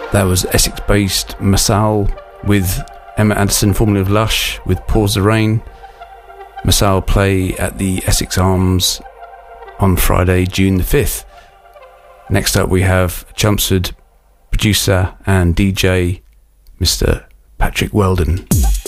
That was Essex-based Masal with Emma Anderson, formerly of Lush, with Pause the Rain. Masal play at the Essex Arms on Friday, June the 5th. Next up we have Chelmsford producer and DJ, Mr. Patrick Weldon.